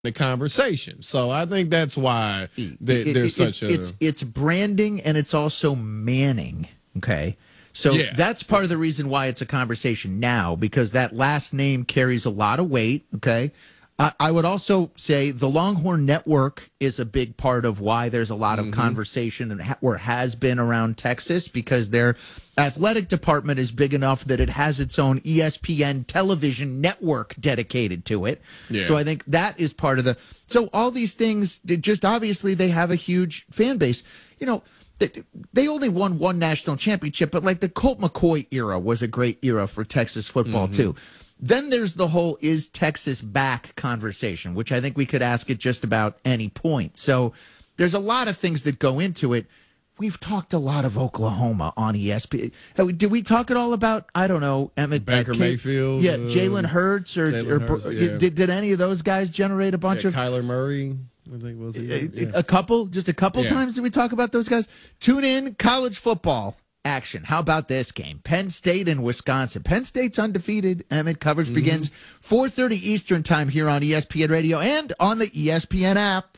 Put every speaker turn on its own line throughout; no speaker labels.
the conversation. So I think that's why there's such a...
It's branding, and it's also Manning, okay? So that's part of the reason why it's a conversation now, because that last name carries a lot of weight, okay? I would also say the Longhorn Network is a big part of why there's a lot of conversation and or has been around Texas, because their athletic department is big enough that it has its own ESPN television network dedicated to it. Yeah. So I think that is part of the... So all these things, just obviously they have a huge fan base. You know, they only won one national championship, but like the Colt McCoy era was a great era for Texas football too. Then there's the whole "is Texas back" conversation, which I think we could ask at just about any point. So there's a lot of things that go into it. We've talked a lot of Oklahoma on ESPN. Did we talk at all about, I don't know, Emmett
Baker Mayfield?
Yeah, Jalen Hurts, did any of those guys generate a bunch of...
Kyler Murray, I think was it?
A couple times did we talk about those guys? Tune in, college football action. How about this game? Penn State and Wisconsin. Penn State's undefeated. Emmett, coverage begins 4:30 Eastern time here on ESPN Radio and on the ESPN app.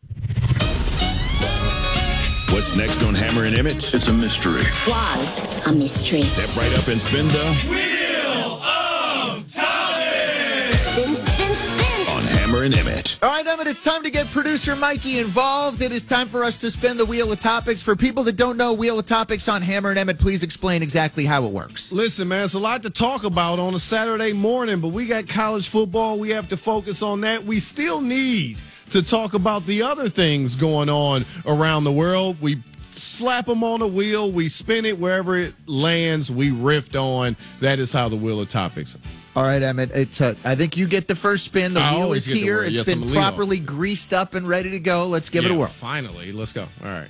What's next on Hammer and Emmett?
It's a mystery.
Was a mystery.
Step right up and spin the
Wheel of Tommy.
Spin, spin, spin.
on Hammer and Emmett.
All right, Emmett, it's time to get producer Mikey involved. It is time for us to spin the Wheel of Topics. For people that don't know Wheel of Topics on Hammer and Emmett, please explain exactly how it works.
Listen, man, it's a lot to talk about on a Saturday morning, but we got college football. We have to focus on that. We still need to talk about the other things going on around the world. We slap them on a wheel. We spin it wherever it lands. We riff on. That is how the Wheel of Topics.
All right, Emmett. I think you get the first spin. The wheel is here. It's been properly greased up and ready to go. Let's give it a whirl.
Finally. Let's go. All right.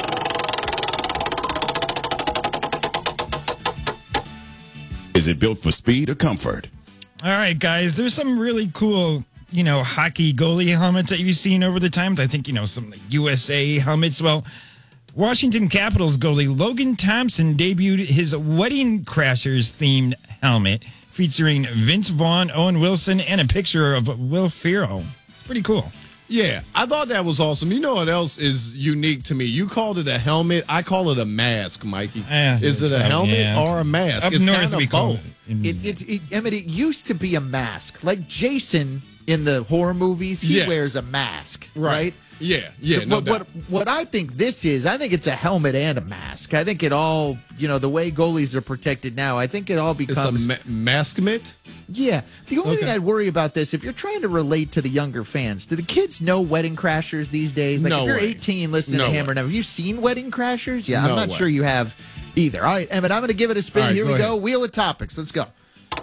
Is it built for speed or comfort?
All right, guys. There's some really cool, hockey goalie helmets that you've seen over the times. I think, some USA helmets. Well, Washington Capitals goalie Logan Thompson debuted his Wedding Crashers themed helmet featuring Vince Vaughn, Owen Wilson, and a picture of Will Ferrell. Pretty cool.
Yeah, I thought that was awesome. You know what else is unique to me? You called it a helmet. I call it a mask, Mikey. Is it a helmet or a mask?
Up
it's
north,
kind
we
of
call
both.
Emmett, it used to be a mask. Like Jason in the horror movies, he wears a mask, right?
Yeah,
what I think this is, I think it's a helmet and a mask. I think it all, the way goalies are protected now, I think it all becomes...
It's a maskment?
Yeah. The only thing I'd worry about this, if you're trying to relate to the younger fans, do the kids know Wedding Crashers these days? Like, if you're 18 listening to Hammer, have you seen Wedding Crashers? Yeah, I'm not sure you have either. All right, Emmett, I'm going to give it a spin. Here we go. Wheel of Topics. Let's go.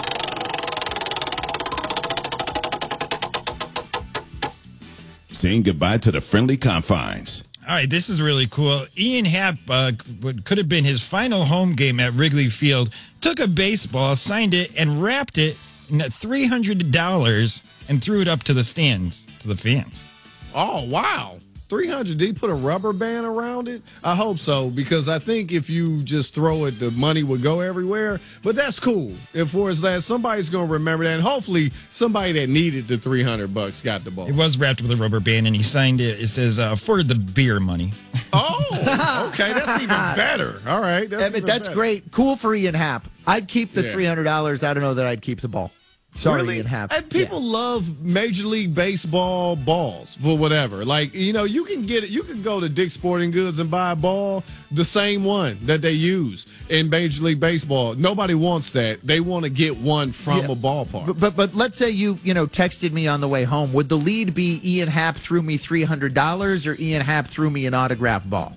Saying goodbye to the friendly confines.
All right, this is really cool. Ian Happ, what could have been his final home game at Wrigley Field, took a baseball, signed it, and wrapped it in $300 and threw it up to the stands, to the fans.
Oh, wow. 300. Did he put a rubber band around it? I hope so, because I think if you just throw it, the money would go everywhere. But that's cool. If for his last, somebody's going to remember that. And hopefully somebody that needed the $300 got the ball.
It was wrapped with a rubber band, and he signed it. It says, for the beer money.
Oh, okay. That's even better. All right.
That's great. Cool for Ian Happ. I'd keep the $300. I don't know that I'd keep the ball. Sorry,
really?
Ian Happ.
And people love Major League Baseball balls for whatever. Like, you can get it. You can go to Dick's Sporting Goods and buy a ball, the same one that they use in Major League Baseball. Nobody wants that. They want to get one from a ballpark.
But let's say you texted me on the way home. Would the lead be Ian Happ threw me $300 or Ian Happ threw me an autographed ball?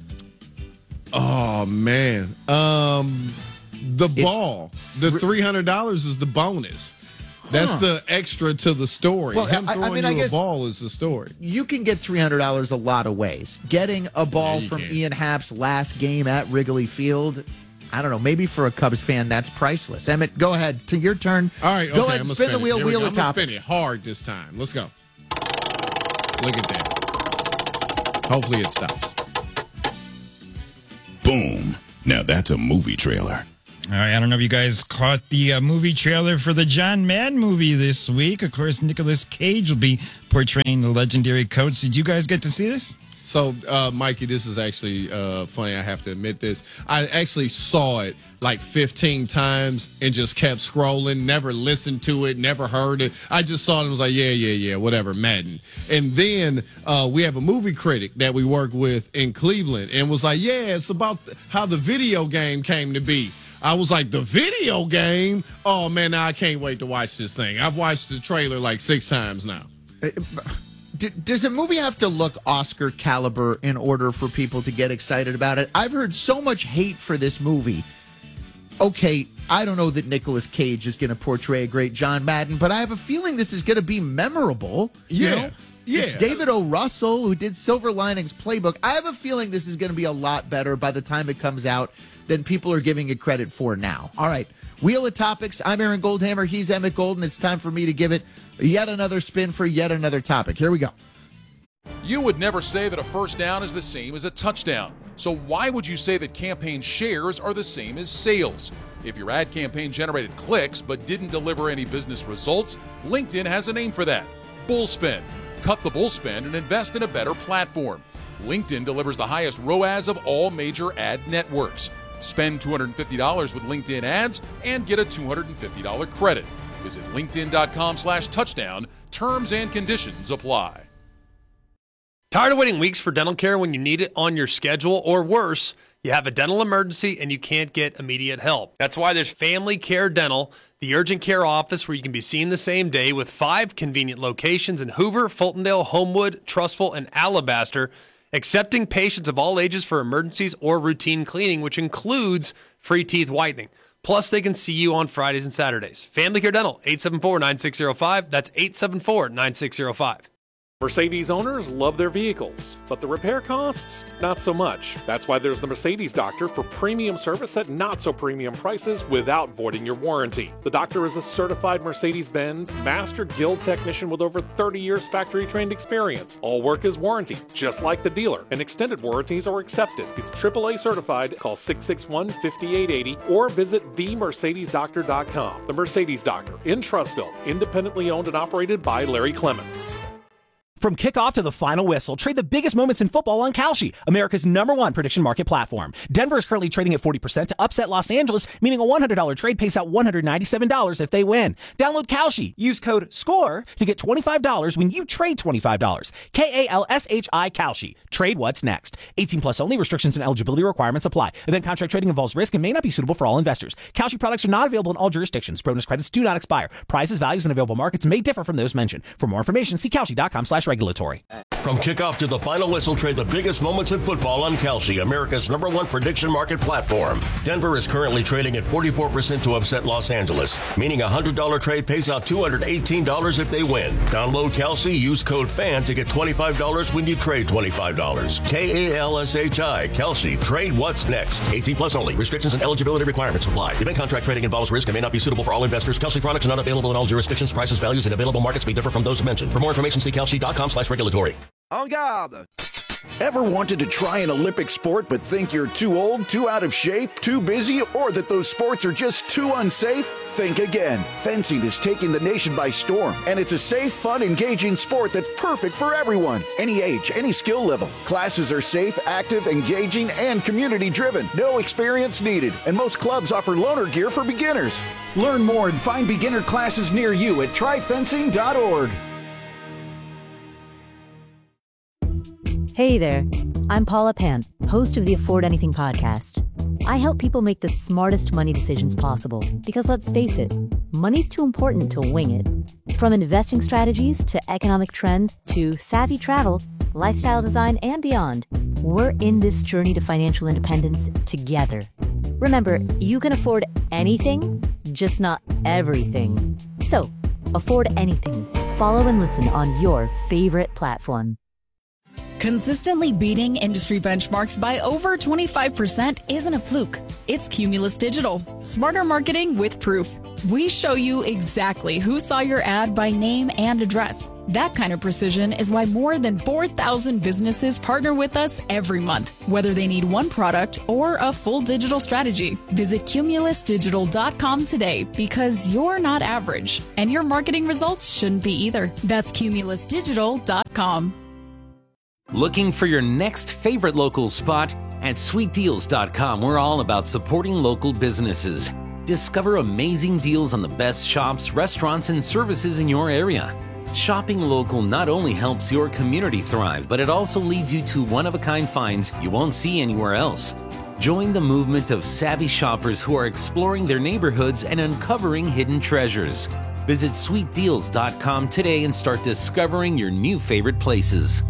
Oh man, the ball, the $300 is the bonus. That's the extra to the story.
Well,
Him throwing you a ball is the story.
You can get $300 a lot of ways. Getting a ball from Ian Happ's last game at Wrigley Field, I don't know, maybe for a Cubs fan, that's priceless. Emmett, go ahead. To your turn.
All right,
go ahead and spin the wheel of Topics.
I'm going to spin it hard this time. Let's go. Look at that. Hopefully it stops.
Boom. Now that's a movie trailer.
All right, I don't know if you guys caught the movie trailer for the John Madden movie this week. Of course, Nicolas Cage will be portraying the legendary coach. Did you guys get to see this?
So, Mikey, this is actually funny. I have to admit this. I actually saw it like 15 times and just kept scrolling, never listened to it, never heard it. I just saw it and was like, yeah, whatever, Madden. And then we have a movie critic that we work with in Cleveland and was like, yeah, it's about how the video game came to be. I was like, the video game? Oh, man, now I can't wait to watch this thing. I've watched the trailer like 6 times now.
Does a movie have to look Oscar caliber in order for people to get excited about it? I've heard so much hate for this movie. Okay, I don't know that Nicolas Cage is going to portray a great John Madden, but I have a feeling this is going to be memorable.
Yeah.
You know? Yeah. It's David O. Russell who did Silver Linings Playbook. I have a feeling this is going to be a lot better by the time it comes out than people are giving it credit for now. All right. Wheel of Topics. I'm Aaron Goldhammer. He's Emmett Golden. It's time for me to give it yet another spin for yet another topic. Here we go.
You would never say that a first down is the same as a touchdown. So why would you say that campaign shares are the same as sales? If your ad campaign generated clicks but didn't deliver any business results, LinkedIn has a name for that. Bullspend. Cut the bullspend and invest in a better platform. LinkedIn delivers the highest ROAS of all major ad networks. Spend $250 with LinkedIn ads and get a $250 credit. Visit linkedin.com/touchdown. Terms and conditions apply.
Tired of waiting weeks for dental care when you need it on your schedule, or worse, you have a dental emergency and you can't get immediate help? That's why there's Family Care Dental, the urgent care office where you can be seen the same day, with 5 convenient locations in Hoover, Fultondale, Homewood, Trussville, and Alabaster, accepting patients of all ages for emergencies or routine cleaning, which includes free teeth whitening. Plus, they can see you on Fridays and Saturdays. Family Care Dental, 874-9605. That's 874-9605.
Mercedes owners love their vehicles, but the repair costs, not so much. That's why there's the Mercedes Doctor for premium service at not so premium prices without voiding your warranty. The doctor is a certified Mercedes-Benz Master Guild technician with over 30 years factory trained experience. All work is warranty, just like the dealer, and extended warranties are accepted. He's AAA certified. Call 661-5880 or visit themercedesdoctor.com. The Mercedes Doctor in Trussville, independently owned and operated by Larry Clements.
From kickoff to the final whistle, trade the biggest moments in football on Kalshi, America's #1 prediction market platform. Denver is currently trading at 40% to upset Los Angeles, meaning a $100 trade pays out $197 if they win. Download Kalshi. Use code SCORE to get $25 when you trade $25. KALSHI Kalshi. Trade what's next. 18 plus only. Restrictions and eligibility requirements apply. Event contract trading involves risk and may not be suitable for all investors. Kalshi products are not available in all jurisdictions. Bonus credits do not expire. Prices, values, and available markets may differ from those mentioned. For more information, see Kalshi.com/regulatory.
From kickoff to the final whistle, trade the biggest moments in football on Kalshi, America's #1 prediction market platform. Denver is currently trading at 44% to upset Los Angeles, meaning a $100 trade pays out $218 if they win. Download Kalshi, use code FAN to get $25 when you trade $25. KALSHI, Kalshi. Trade what's next. 18 plus only. Restrictions and eligibility requirements apply. Event contract trading involves risk and may not be suitable for all investors. Kalshi products are not available in all jurisdictions. Prices, values, and available markets may differ from those mentioned. For more information, see Kalshi.com/regulatory.
En garde! Ever wanted to try an Olympic sport but think you're too old, too out of shape, too busy, or that those sports are just too unsafe? Think again. Fencing is taking the nation by storm, and it's a safe, fun, engaging sport that's perfect for everyone. Any age, any skill level. Classes are safe, active, engaging, and community-driven. No experience needed, and most clubs offer loaner gear for beginners. Learn more and find beginner classes near you at tryfencing.org.
Hey there, I'm Paula Pant, host of the Afford Anything podcast. I help people make the smartest money decisions possible because, let's face it, money's too important to wing it. From investing strategies to economic trends to savvy travel, lifestyle design, and beyond, we're in this journey to financial independence together. Remember, you can afford anything, just not everything. So, afford anything. Follow and listen on your favorite platform.
Consistently beating industry benchmarks by over 25% isn't a fluke. It's Cumulus Digital. Smarter marketing with proof. We show you exactly who saw your ad by name and address. That kind of precision is why more than 4,000 businesses partner with us every month, whether they need one product or a full digital strategy. Visit cumulusdigital.com today because you're not average, and your marketing results shouldn't be either. That's cumulusdigital.com.
Looking for your next favorite local spot? At sweetdeals.com, we're all about supporting local businesses. Discover amazing deals on the best shops, restaurants, and services in your area. Shopping local not only helps your community thrive, but it also leads you to one-of-a-kind finds you won't see anywhere else. Join the movement of savvy shoppers who are exploring their neighborhoods and uncovering hidden treasures. Visit sweetdeals.com today and start discovering your new favorite places.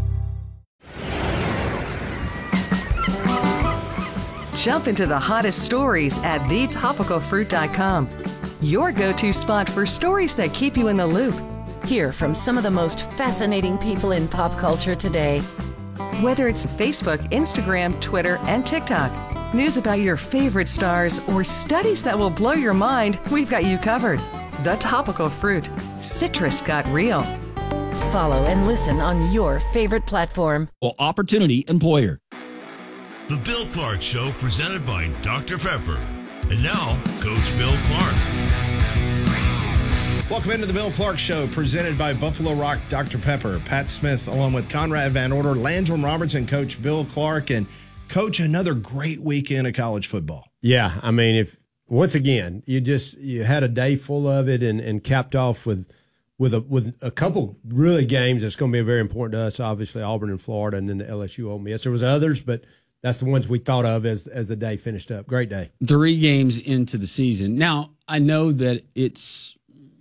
Jump into the hottest stories at thetopicalfruit.com. Your go-to spot for stories that keep you in the loop.
Hear from some of the most fascinating people in pop culture today.
Whether it's Facebook, Instagram, Twitter, and TikTok, news about your favorite stars, or studies that will blow your mind, we've got you covered. The Topical Fruit. Citrus got real.
Follow and listen on your favorite platform.
Well, Opportunity Employer.
The Bill Clark Show, presented by Dr. Pepper. And now, Coach Bill Clark.
Welcome into the Bill Clark Show, presented by Buffalo Rock Dr. Pepper. Pat Smith, along with Conrad Van Order, Landrum Robertson, Coach Bill Clark. And, Coach, another great weekend of college football.
Yeah, I mean, once again, you had a day full of it and capped off with a couple really games that's going to be very important to us, obviously Auburn and Florida, and then the LSU Ole Miss. There was others, but that's the ones we thought of as the day finished up. Great day.
3 games into the season. Now, I know that it's,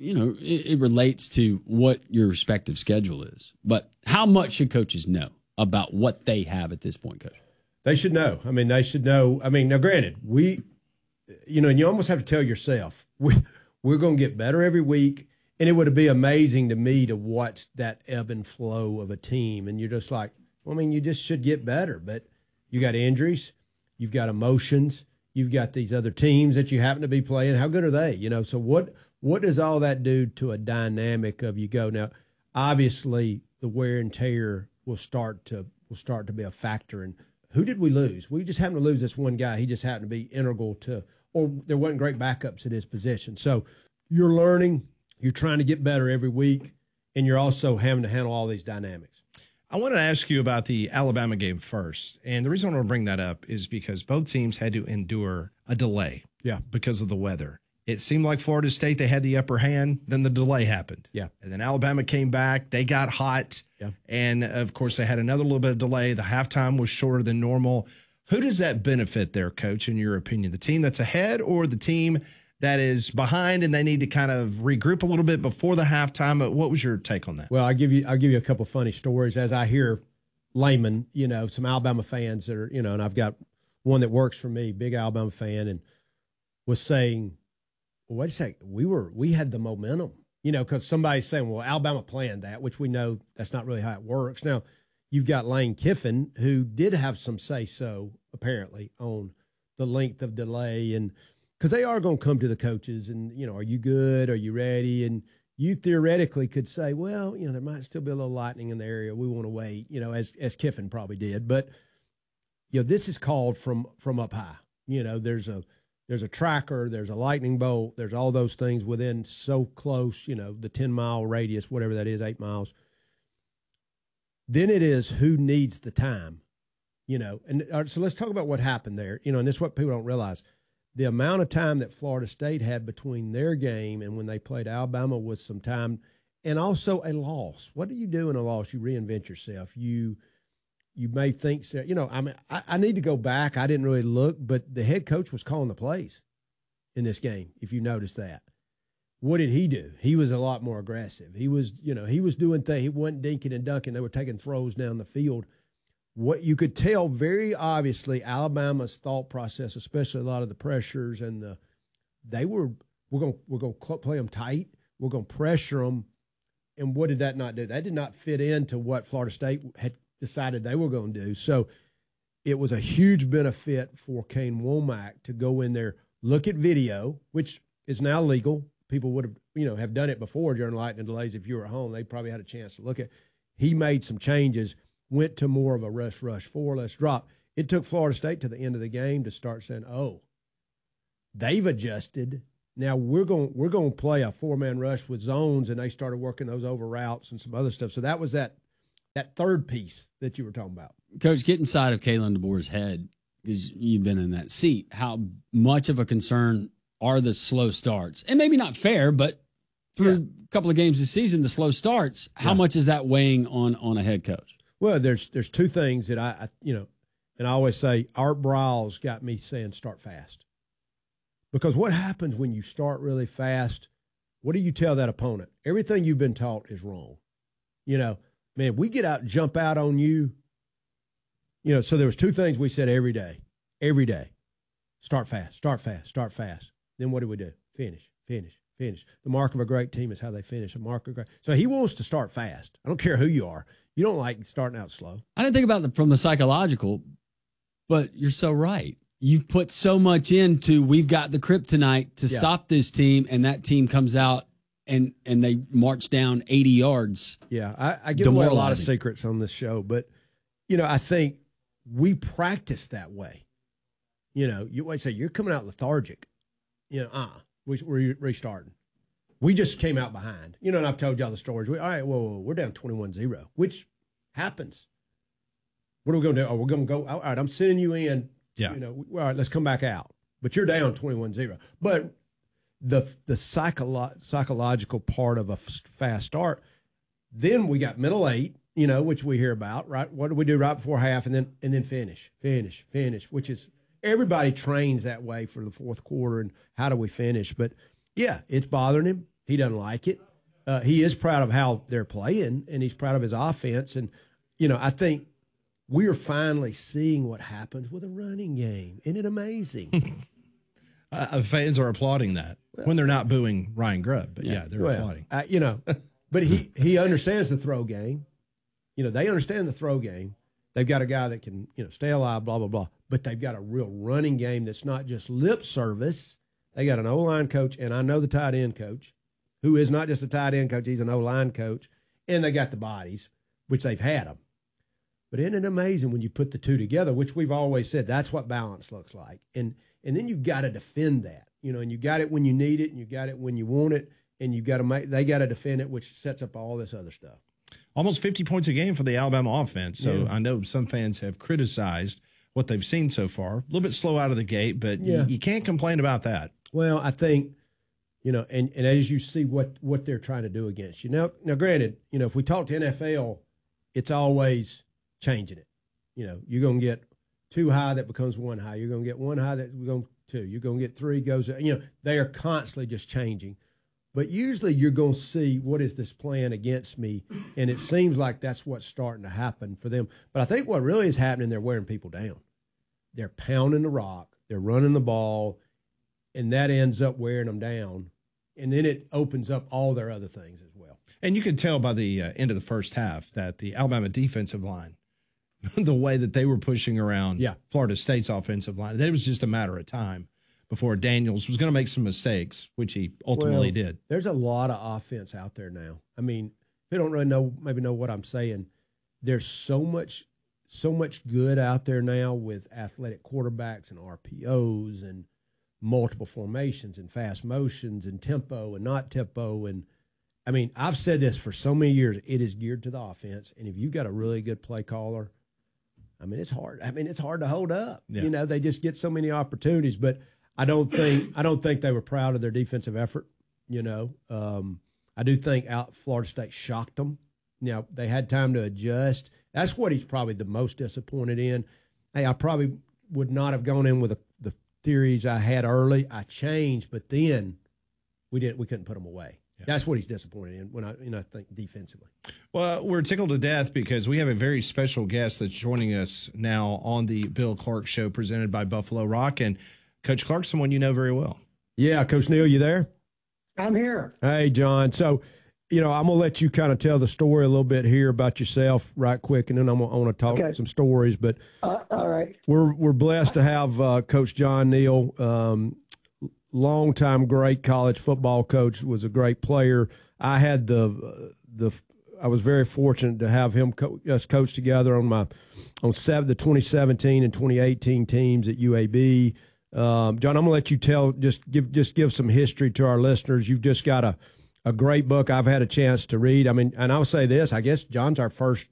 it relates to what your respective schedule is, but how much should coaches know about what they have at this point, Coach?
They should know. I mean, they should know. I mean, now granted, and you almost have to tell yourself, we're going to get better every week, and it would be amazing to me to watch that ebb and flow of a team, and you're just like, well, I mean, you just should get better, but you got injuries, you've got emotions, you've got these other teams that you happen to be playing. How good are they? So what does all that do to a dynamic of you go? Now, obviously, the wear and tear will start to be a factor. And who did we lose? We just happened to lose this one guy. He just happened to be integral to, or there wasn't great backups at his position. So you're learning, you're trying to get better every week, and you're also having to handle all these dynamics.
I wanted to ask you about the Alabama game first. And the reason I want to bring that up is because both teams had to endure a delay because of the weather. It seemed like Florida State, they had the upper hand. Then the delay happened.
Yeah.
And then Alabama came back. They got hot.
Yeah.
And, of course, they had another little bit of delay. The halftime was shorter than normal. Who does that benefit there, Coach, in your opinion? The team that's ahead or the team that is behind and they need to kind of regroup a little bit before the halftime? What was your take on that?
Well, I'll give you a couple of funny stories as I hear laymen, some Alabama fans that are, and I've got one that works for me, big Alabama fan, and was saying, well, wait a second, we had the momentum, because somebody's saying, well, Alabama planned that, which we know that's not really how it works. Now, you've got Lane Kiffin, who did have some say-so, apparently, on the length of delay, and because they are going to come to the coaches and, are you good? Are you ready? And you theoretically could say, well, there might still be a little lightning in the area. We want to wait, as Kiffin probably did. But, this is called from up high. There's a tracker, there's a lightning bolt, there's all those things within so close, the 10-mile radius, whatever that is, 8 miles. Then it is who needs the time, And so let's talk about what happened there, and this is what people don't realize. The amount of time that Florida State had between their game and when they played Alabama was some time, and also a loss. What do you do in a loss? You reinvent yourself. You may think, I need to go back. I didn't really look, but the head coach was calling the plays in this game, if you noticed that. What did he do? He was a lot more aggressive. He was doing things. He wasn't dinking and dunking. They were taking throws down the field. What you could tell very obviously, Alabama's thought process, especially a lot of the pressures and we're going to play them tight. We're going to pressure them. And what did that not do? That did not fit into what Florida State decided they were going to do. So it was a huge benefit for Kane Womack to go in there, look at video, which is now legal. People would have, have done it before during lightning delays. If you were at home, they probably had a chance to look at. He made some changes, went to more of a rush 4, let's drop. It took Florida State to the end of the game to start saying, oh, they've adjusted. Now we're going to play a 4-man rush with zones, and they started working those over routes and some other stuff. So that was that third piece that you were talking about.
Coach, get inside of Kalen DeBoer's head, because you've been in that seat. How much of a concern are the slow starts? And maybe not fair, but through a couple of games this season, the slow starts, how much is that weighing on a head coach?
Well, there's two things that I and I always say Art Briles got me saying start fast. Because what happens when you start really fast, what do you tell that opponent? Everything you've been taught is wrong. Man, we get out, jump out on you. So there was two things we said every day. Start fast. Then what do? Finish. The mark of a great team is how they finish. So he wants to start fast. I don't care who you are. You don't like starting out slow.
I didn't think about it from the psychological, but you're so right. You've put so much into we've got the kryptonite to stop this team, and that team comes out and they march down 80 yards.
Yeah, I give away a lot of secrets on this show, but, I think we practice that way. You might say, you're coming out lethargic. We're restarting. We just came out behind. And I've told y'all the stories. All right, we're down 21-0, which happens. What are we going to do? Oh, we're going to go, all right, I'm sending you in.
Yeah.
All right, let's come back out. But you're down 21-0. But the psychological part of a fast start, then we got middle 8, which we hear about, right? What do we do right before half and then finish, which is everybody trains that way for the fourth quarter and how do we finish? But, yeah, it's bothering him. He doesn't like it. He is proud of how they're playing, and he's proud of his offense. And, I think we are finally seeing what happens with a running game. Isn't it amazing?
Fans are applauding that when they're not booing Ryan Grubb. But, they're applauding.
But he understands the throw game. They understand the throw game. They've got a guy that can, stay alive, blah, blah, blah. But they've got a real running game that's not just lip service. They got an O-line coach, and I know the tight end coach, who is not just a tight end coach, he's an O-line coach. And they got the bodies, which they've had them. But isn't it amazing when you put the two together, which we've always said that's what balance looks like. And then you've got to defend that, and you got it when you need it, and you got it when you want it, and they got to defend it, which sets up all this other stuff.
Almost 50 points a game for the Alabama offense. So I know some fans have criticized what they've seen so far. A little bit slow out of the gate, but you can't complain about that.
Well, I think, and as you see what they're trying to do against you. Now granted, if we talk to NFL, it's always changing it. You're going to get 2 high that becomes 1 high. You're going to get 1 high that becomes 2. You're going to get 3 goes. They are constantly just changing. But usually you're going to see what is this plan against me, and it seems like that's what's starting to happen for them. But I think what really is happening, they're wearing people down. They're pounding the rock. They're running the ball, and that ends up wearing them down. And then it opens up all their other things as well.
And you could tell by the end of the first half that the Alabama defensive line, the way that they were pushing around Florida State's offensive line, it was just a matter of time before Daniels was going to make some mistakes, which he ultimately did.
There's a lot of offense out there now. I mean, they don't really know what I'm saying. There's so much good out there now with athletic quarterbacks and RPOs and multiple formations and fast motions and tempo and not tempo. And I mean, I've said this for so many years, it is geared to the offense. And if you've got a really good play caller, it's hard. It's hard to hold up.
Yeah.
They just get so many opportunities, but I don't think they were proud of their defensive effort. I do think Florida State shocked them. They had time to adjust. That's what he's probably the most disappointed in. Hey, I probably would not have gone in with the theories I had early. I changed, but then we couldn't put them away. Yeah. That's what he's disappointed in when I think defensively.
Well, we're tickled to death because we have a very special guest that's joining us now on the Bill Clark Show presented by Buffalo Rock. And Coach Clark's someone you know very well.
Yeah, Coach Neal, you there?
I'm here.
Hey, John. So I'm gonna let you kind of tell the story a little bit here about yourself, right quick, and then I want to talk some stories. But
all right,
we're blessed to have Coach John Neal, longtime great college football coach, was a great player. I had I was very fortunate to have him us coach together on the 2017 and 2018 teams at UAB. John, I'm going to let you give some history to our listeners. You've just got a great book I've had a chance to read. I mean, and I'll say this, I guess John's our first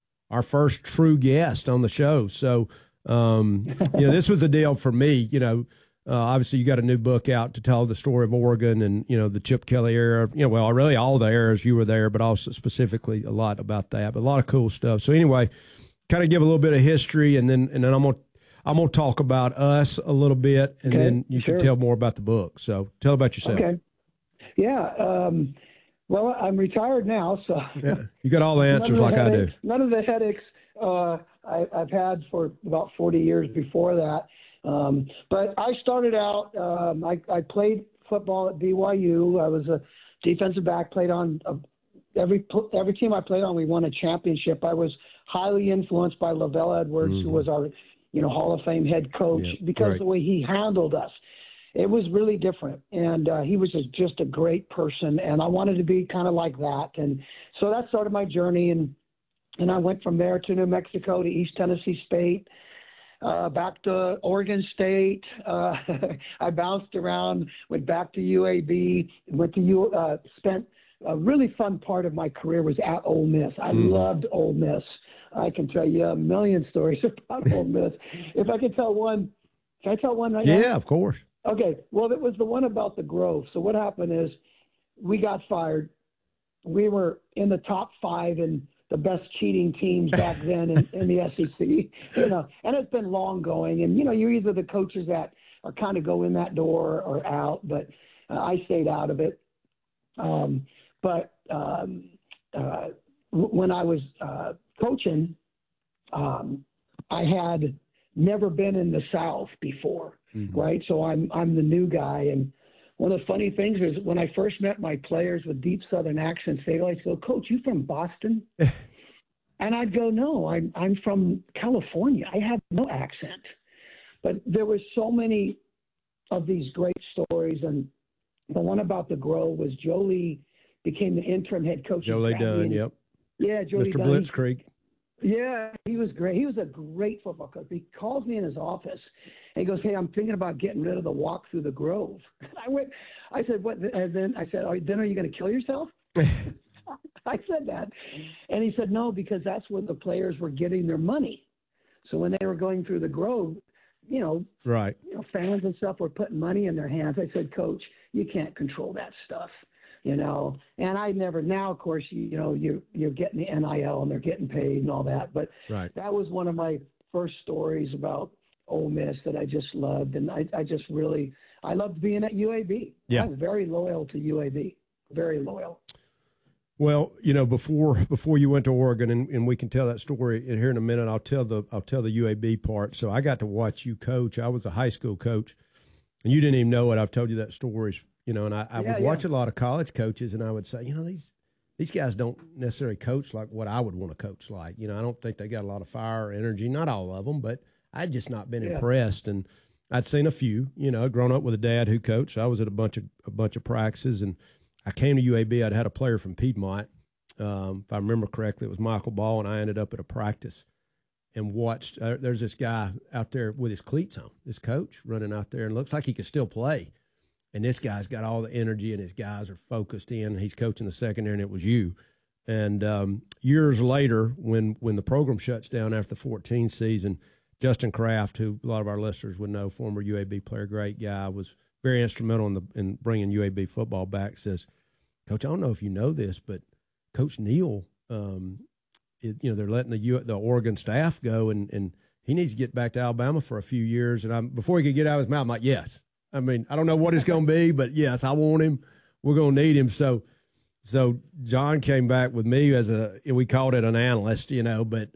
true guest on the show. So, this was a deal for me, obviously you got a new book out to tell the story of Oregon and, the Chip Kelly era, really all the eras you were there, but also specifically a lot about that, but a lot of cool stuff. So anyway, kind of give a little bit of history and then I'm going to talk about us a little bit and then you can tell more about the book. So tell about yourself.
Okay. Yeah. Well, I'm retired now, so
yeah, you got all the answers like I do.
None of the headaches I've had for about 40 years before that. But I started out, I played football at BYU. I was a defensive back, played on every team I played on, we won a championship. I was highly influenced by Lavelle Edwards, who was our, Hall of Fame head coach, because of the way he handled us. It was really different. And he was just a great person. And I wanted to be kind of like that. And so that started my journey. And I went from there to New Mexico, to East Tennessee State, back to Oregon State. I bounced around, went back to UAB, spent a really fun part of my career was at Ole Miss. I loved Ole Miss. I can tell you a million stories about Ole Miss. If I could tell one, can I tell one right now?
Yeah, of course.
Okay. Well, it was the one about the Grove. So what happened is we got fired. We were in the top 5 in the best cheating teams back then in the SEC, and it's been long going. And, you're either the coaches that are kind of go in that door or out, but I stayed out of it. When I was coaching, I had never been in the South before, right? So I'm the new guy. And one of the funny things is when I first met my players with deep Southern accents, they'd always go, "Coach, you from Boston?" And I'd go, "No, I'm from California. I have no accent." But there were so many of these great stories. And the one about the Grove was Joe Lee became the interim head coach.
Joe Lee Dunn, yep.
Yeah, Joe Lee
Mr.
Dunn.
Blitzkrieg.
Yeah, he was great. He was a great football coach. He calls me in his office and he goes, "Hey, I'm thinking about getting rid of the walk through the Grove." I said, "What?" And then I said, "Then are you going to kill yourself?" I said that. And he said, "No, because that's where the players were getting their money. So when they were going through the Grove,
right.
Fans and stuff were putting money in their hands." I said, "Coach, you can't control that stuff. And I never, now of course, you're getting the NIL and they're getting paid and all that. But that was one of my first stories about Ole Miss that I just loved. And I loved being at UAB.
Yeah.
I was very loyal to UAB, very loyal.
Well, before you went to Oregon, and we can tell that story here in a minute. I'll tell the UAB part. So I got to watch you coach. I was a high school coach, and you didn't even know it. I've told you that stories. And I would watch a lot of college coaches, and I would say, these guys don't necessarily coach like what I would want to coach like. I don't think they got a lot of fire or energy. Not all of them, but I'd just not been impressed. And I'd seen a few. Grown up with a dad who coached. So I was at a bunch of practices, and I came to UAB. I'd had a player from Piedmont. If I remember correctly, it was Michael Ball, and I ended up at a practice and watched. There's this guy out there with his cleats on, this coach running out there, and looks like he could still play. And this guy's got all the energy, and his guys are focused in. He's coaching the secondary, and it was you. And years later, when the program shuts down after the 14 season, Justin Kraft, who a lot of our listeners would know, former UAB player, great guy, was very instrumental in bringing UAB football back, says, "Coach, I don't know if you know this, but Coach Neal, they're letting the Oregon staff go, and he needs to get back to Alabama for a few years." And before he could get out of his mouth, I'm like, "Yes." I mean, I don't know what it's going to be, but yes, I want him. We're going to need him. So John came back with me we called it an analyst, but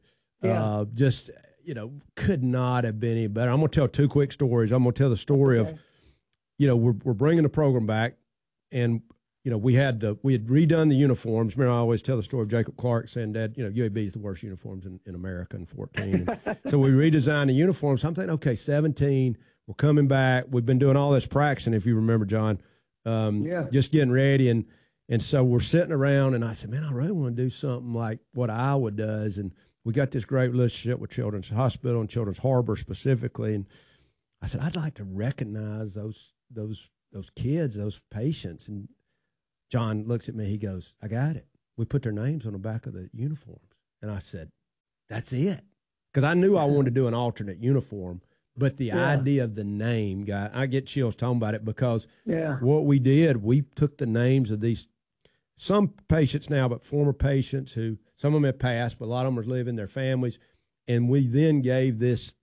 could not have been any better. I'm going to tell 2 quick stories. I'm going to tell the story of, we're bringing the program back, and we had redone the uniforms. Remember, I always tell the story of Jacob Clark saying, Dad, UAB is the worst uniforms in America in 14. And so we redesigned the uniforms. I'm thinking, okay, 17, we're coming back. We've been doing all this practicing, if you remember, John, just getting ready. And so we're sitting around, and I said, man, I really want to do something like what Iowa does. And we got this great relationship with Children's Hospital and Children's Harbor specifically. And I said, I'd like to recognize those kids, those patients. And John looks at me. He goes, I got it. We put their names on the back of the uniforms. And I said, that's it. Because I knew I wanted to do an alternate uniform. But the idea of the name, I get chills talking about it because what we did, we took the names of these, some patients now, but former patients who, some of them have passed, but a lot of them are living, their families. And we then gave this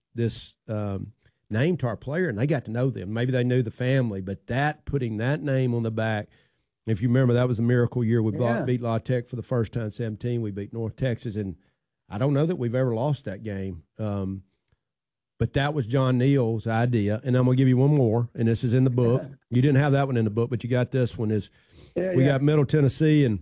name to our player, and they got to know them. Maybe they knew the family, but putting that name on the back, if you remember, that was the miracle year. We beat La Tech for the first time, 17. We beat North Texas, and I don't know that we've ever lost that game. But that was John Neal's idea, and I'm going to give you one more, and this is in the book. You didn't have that one in the book, but you got this one. We got Middle Tennessee, and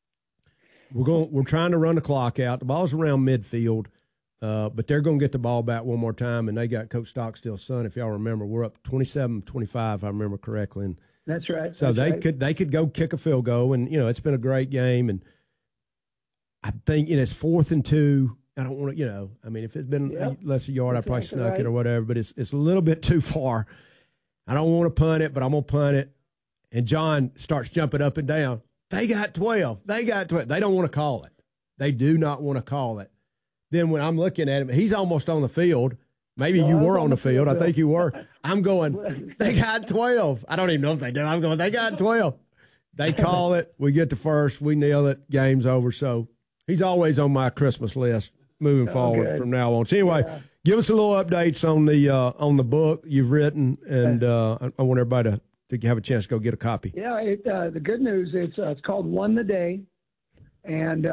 we're trying to run the clock out. The ball's around midfield. But they're going to get the ball back one more time, and they got Coach Stockstill's son. If y'all remember, we're up 27-25, if I remember correctly. And
that's right.
So they could go kick a field goal, and it's been a great game. And I think it's 4th and 2. I don't want to, if it's been less a yard, I probably snuck it or whatever. But it's a little bit too far. I don't want to punt it, but I'm gonna punt it. And John starts jumping up and down. They got 12. They got 12. They don't want to call it. They do not want to call it. Then when I'm looking at him, he's almost on the field. Maybe you were on the field. I think you were. I'm going, they got 12. I don't even know if they did. I'm going, they got 12. They call it. We get to first. We nail it. Game's over. So he's always on my Christmas list moving forward from now on. So anyway, give us a little updates on the book you've written, and I want everybody to have a chance to go get a copy.
Yeah, the good news, it's called Won the Day, and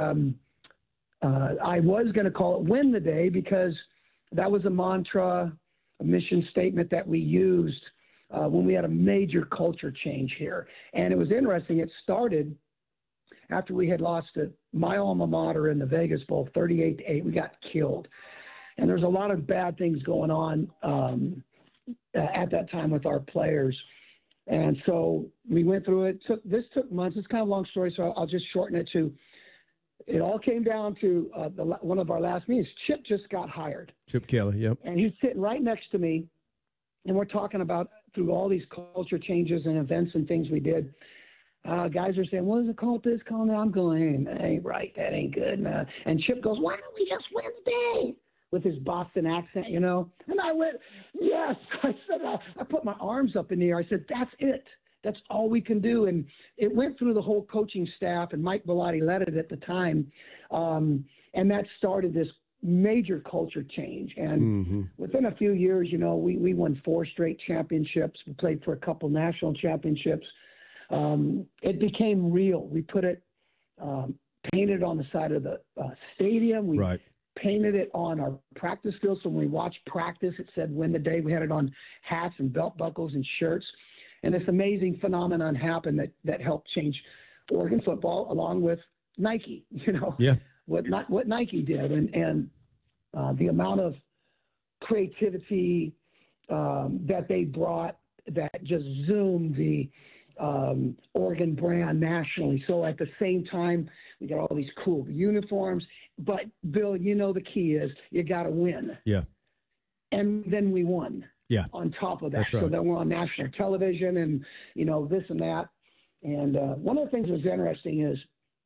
I was going to call it Win the Day because that was a mantra, a mission statement that we used when we had a major culture change here. And it was interesting. It started after we had lost to my alma mater in the Vegas Bowl, 38-8. We got killed. And there's a lot of bad things going on at that time with our players. And so we went through it. This took months. It's kind of a long story, so I'll just shorten it to it all came down to one of our last meetings. Chip just got hired.
Chip Kelly, yep.
And he's sitting right next to me, and we're talking about through all these culture changes and events and things we did. Guys are saying, what is it called this, called that? I'm going, hey, that ain't right. That ain't good, man. And Chip goes, why don't we just win the day? With his Boston accent, And I went, yes. I said, I put my arms up in the air. I said, that's it. That's all we can do. And it went through the whole coaching staff, and Mike Bellotti led it at the time. And that started this major culture change. And within a few years, we won 4 straight championships. We played for a couple national championships. It became real. We put it, painted on the side of the stadium. We painted it on our practice field. So when we watched practice, it said Win the Day. We had it on hats and belt buckles and shirts. And this amazing phenomenon happened that helped change Oregon football, along with Nike. What Nike did, and the amount of creativity that they brought that just zoomed the Oregon brand nationally. So at the same time, we got all these cool uniforms. But Bill, the key is you got to win.
Yeah.
And then we won.
Yeah.
On top of that.
That's right.
So then we're on national television and, this and that. And one of the things that was interesting is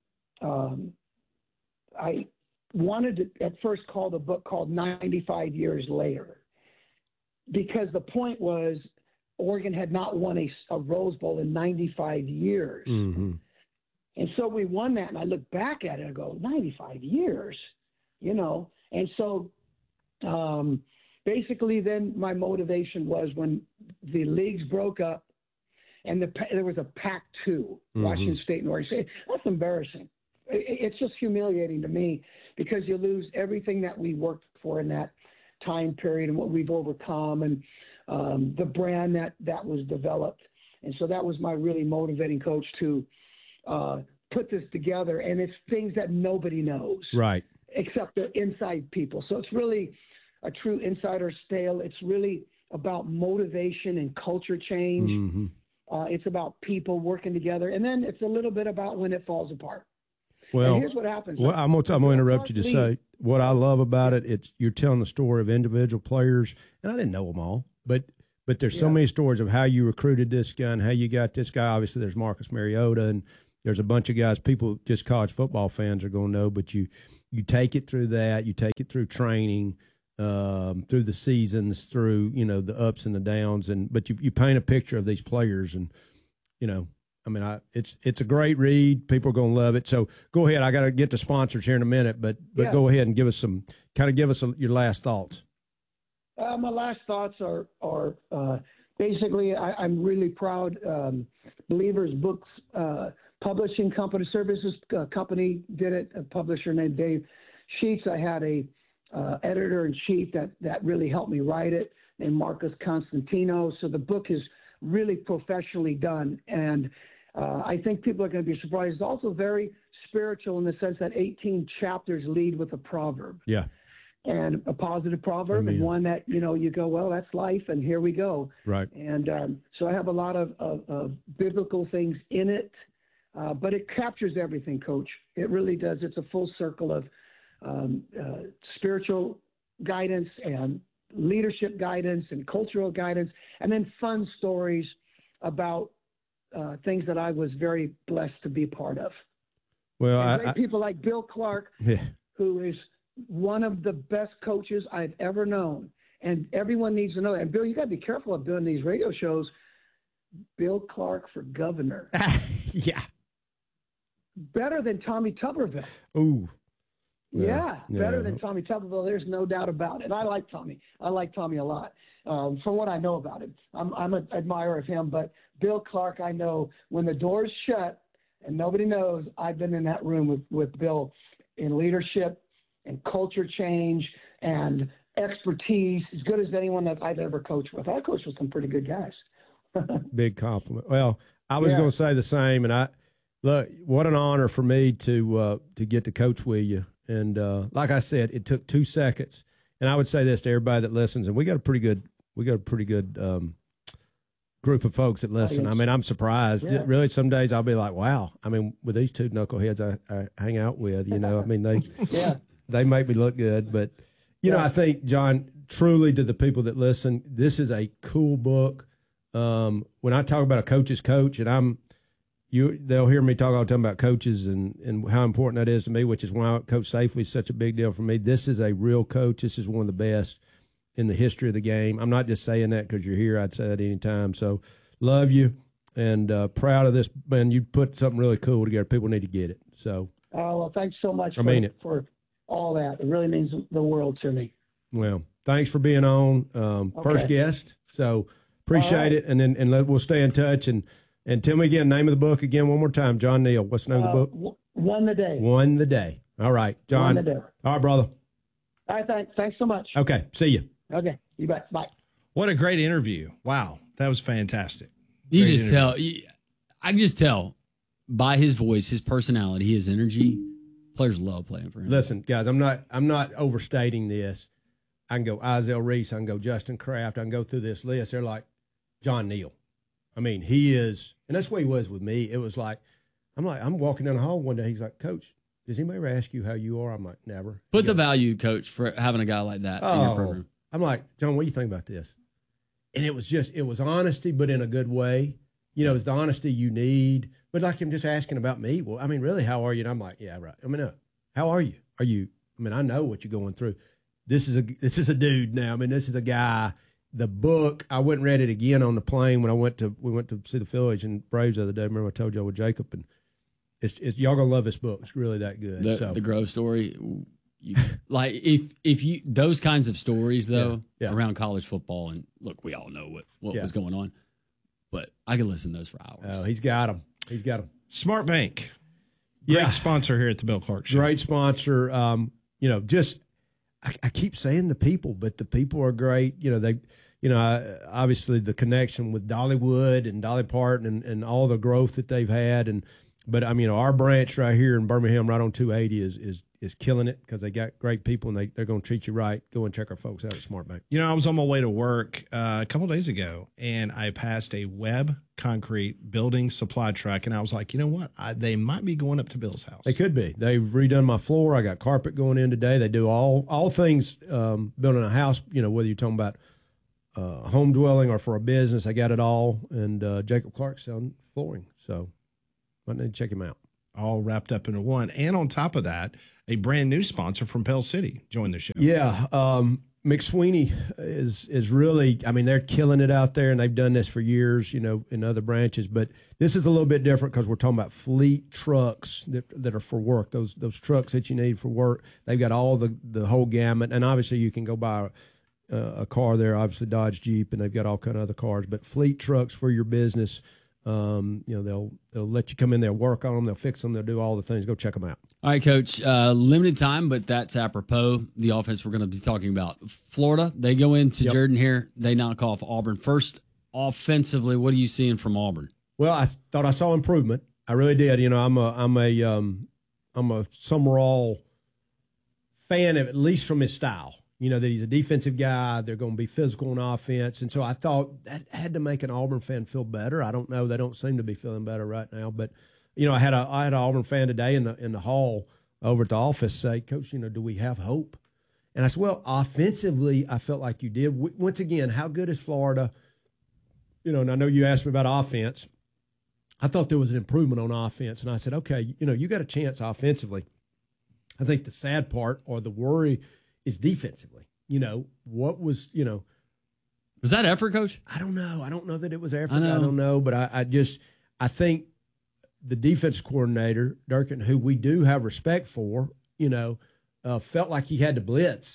I wanted to at first call the book called 95 Years Later, because the point was Oregon had not won a Rose Bowl in 95 years.
Mm-hmm.
And so we won that, and I look back at it and I go, 95 years, And so basically then my motivation was when the leagues broke up and there was a Pac-2, Washington State and Oregon State. That's embarrassing. It's just humiliating to me because you lose everything that we worked for in that time period and what we've overcome and the brand that was developed. And so that was my really motivating coach to put this together, and it's things that nobody knows,
right,
except the inside people. So it's really a true insider's tale. It's really about motivation and culture change.
Mm-hmm.
It's about people working together, and then it's a little bit about when it falls apart.
Well,
and here's what happens.
Well, I'm going to interrupt you to say what I love about it. It's you're telling the story of individual players, and I didn't know them all, but there's so many stories of how you recruited this guy and how you got this guy. Obviously, there's Marcus Mariota, and there's a bunch of guys people just college football fans are going to know. But you take it through that, you take it through training, through the seasons, through the ups and the downs, but you paint a picture of these players, and it's a great read. People are going to love it. So go ahead. I got to get to sponsors here in a minute, but go ahead and give us your last thoughts.
My last thoughts are basically I'm really proud. Believers Books publishing company, services company did it. A publisher named Dave Sheets. I had a editor-in-chief that really helped me write it, named Marcus Constantino. So the book is really professionally done, and I think people are going to be surprised. It's also very spiritual in the sense that 18 chapters lead with a proverb.
Yeah.
And a positive proverb, and one that, you go, well, that's life, and here we go.
Right.
And so I have a lot of biblical things in it, but it captures everything, Coach. It really does. It's a full circle of spiritual guidance and leadership guidance and cultural guidance, and then fun stories about things that I was very blessed to be part of.
Well,
people like Bill Clark, who is one of the best coaches I've ever known, and everyone needs to know that. And Bill, you got to be careful of doing these radio shows. Bill Clark for governor.
Yeah.
Better than Tommy Tuberville.
Ooh.
Yeah, better than Tommy Tuberville. There's no doubt about it. I like Tommy. I like Tommy a lot. From what I know about him, I'm an admirer of him. But Bill Clark, I know when the door's shut and nobody knows, I've been in that room with Bill in leadership and culture change and expertise, as good as anyone that I've ever coached with. I coached with some pretty good guys.
Big compliment. Well, I was going to say the same, and look, what an honor for me to get to coach with you. And like I said, it took 2 seconds. And I would say this to everybody that listens, and we got a pretty good group of folks that listen. I mean, I'm surprised. Yeah. Really, some days I'll be like, wow. I mean, with these two knuckleheads I hang out with, I mean, they make me look good. But, I think, John, truly to the people that listen, this is a cool book. When I talk about a coach's coach, and they'll hear me talk all the time about coaches and how important that is to me, which is why Coach Safely is such a big deal for me. This is a real coach. This is one of the best in the history of the game. I'm not just saying that because you're here. I'd say that any time. So love you and proud of this. Man, you put something really cool together. People need to get it. So. Oh,
well, thanks so much for all that. It really means the world to me.
Well, thanks for being on. First guest. So appreciate it. And we'll stay in touch. And tell me again, name of the book again one more time. John Neal, what's the name of the book?
Won the Day.
Won the Day. All right, John.
Won the Day.
All right, brother.
All right, thanks so much.
Okay, see you.
Okay, you bet. Bye.
What a great interview. Wow, that was fantastic.
You just tell. I can just tell by his voice, his personality, his energy. Players love playing for him.
Listen, guys, I'm not overstating this. I can go Izell Reese. I can go Justin Kraft. I can go through this list. They're like John Neal. I mean, he is, and that's the way he was with me. It was like, I'm walking down the hall one day. He's like, Coach, does anybody ever ask you how you are? I'm like, never.
Put the value, Coach, for having a guy like that in your program.
I'm like, John, what do you think about this? And it was honesty, but in a good way. It's the honesty you need. But like him just asking about me. Well, I mean, really, how are you? And I'm like, yeah, right. I mean, how are you? I know what you're going through. This is a dude now. I mean, this is a guy. The book, I went and read it again on the plane when we went to see the Phillies and Braves the other day. Remember I told y'all with Jacob, and it's y'all gonna love this book. It's really that good.
The Grove story, like if you those kinds of stories though around college football, and look, we all know what was going on, but I could listen to those for hours.
Oh, he's got them.
Smart Bank, great sponsor here at the Bill Clark Show.
Great sponsor. I keep saying the people, but the people are great. Obviously the connection with Dollywood and Dolly Parton and all the growth that they've had. And But I mean, our branch right here in Birmingham, right on 280, is killing it because they got great people and they're going to treat you right. Go and check our folks out at Smart Bank.
You know, I was on my way to work a couple of days ago, and I passed a Webb Concrete building supply truck, and I was like, you know what? They might be going up to Bill's house.
They could be. They've redone my floor. I got carpet going in today. They do all things building a house. You know, whether you're talking about home dwelling or for a business, I got it all. And Jacob Clark's selling flooring, so I need to check him out.
All wrapped up into one, and on top of that, a brand new sponsor from Pell City joined the show.
Yeah, McSweeney is really, I mean, they're killing it out there, and they've done this for years, you know, in other branches. But this is a little bit different because we're talking about fleet trucks that are for work. Those trucks that you need for work, they've got all the whole gamut. And obviously, you can go buy a car there, obviously Dodge, Jeep, and they've got all kind of other cars. But fleet trucks for your business. You know, they'll let you come in there, work on them, they'll fix them, they'll do all the things. Go check them out.
All right, Coach. Limited time, but that's apropos. The offense we're going to be talking about. Florida, they go into Jordan here. They knock off Auburn. First, offensively, what are you seeing from Auburn?
Well, I thought I saw improvement. I really did. You know, I'm a Summerall fan of, at least from his style. You know, that he's a defensive guy. They're going to be physical on offense. And so I thought that had to make an Auburn fan feel better. I don't know. They don't seem to be feeling better right now. But, you know, I had an Auburn fan today in the hall over at the office say, Coach, you know, do we have hope? And I said, well, offensively, I felt like you did. Once again, how good is Florida? You know, and I know you asked me about offense. I thought there was an improvement on offense. And I said, okay, you know, you got a chance offensively. I think the sad part or the worry is defensively. You know, what was, you know.
Was that effort, Coach?
I don't know. I don't know that it was effort. I don't know. But I think the defense coordinator, Durkin, who we do have respect for, you know, felt like he had to blitz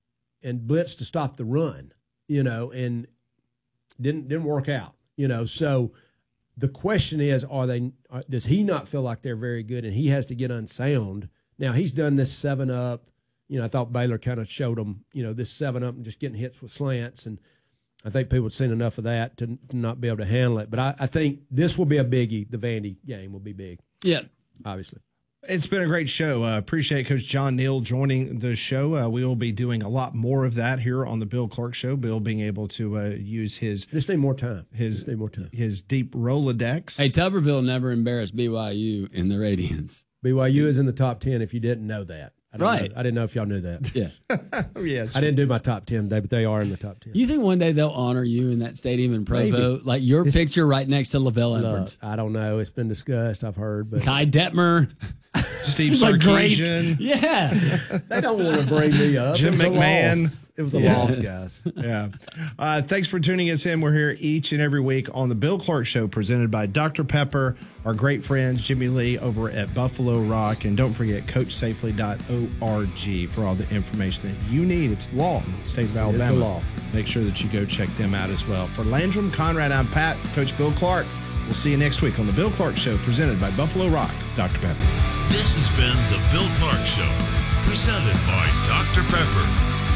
to stop the run, you know, and didn't work out, you know. So the question is, does he not feel like they're very good and he has to get unsound? Now, he's done this 7-up. You know, I thought Baylor kind of showed them, you know, this 7-up and just getting hits with slants. And I think people have seen enough of that to not be able to handle it. But I think this will be a biggie. The Vandy game will be big.
Yeah.
Obviously.
It's been a great show. Appreciate Coach John Neal joining the show. We will be doing a lot more of that here on the Bill Clark Show. Bill being able to use his
just need more time.
His deep Rolodex.
Hey, Tuberville never embarrassed BYU in the Radiants.
BYU is in the top 10 if you didn't know that. I didn't know if y'all knew that.
Yeah.
Yes.
I didn't do my top 10 today, but they are in the top 10.
You think one day they'll honor you in that stadium in Provo? Maybe. Like your picture right next to LaVelle Edwards.
I don't know. It's been discussed, I've heard. But
Kai Detmer.
Steve Sarkisian.
Yeah.
They don't want to bring me up.
Jim McMahon.
It was a loss, guys.
Yeah. Thanks for tuning us in. We're here each and every week on the Bill Clark Show, presented by Dr. Pepper, our great friends Jimmy Lee over at Buffalo Rock. And don't forget CoachSafely.org for all the information that you need. It's law in the state of Alabama.
It's the law.
Make sure that you go check them out as well. For Landrum, Conrad, I'm Pat, Coach Bill Clark. We'll see you next week on the Bill Clark Show, presented by Buffalo Rock, Dr. Pepper.
This has been the Bill Clark Show, presented by Dr. Pepper.